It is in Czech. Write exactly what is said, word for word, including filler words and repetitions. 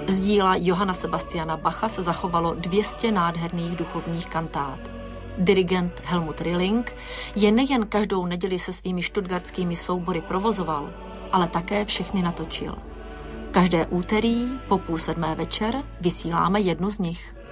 Z díla Johanna Sebastiana Bacha se zachovalo dvě stě nádherných duchovních kantát. Dirigent Helmut Rilling je nejen každou neděli se svými stuttgartskými soubory provozoval, ale také všechny natočil. Každé úterý po půl sedmé večer vysíláme jednu z nich.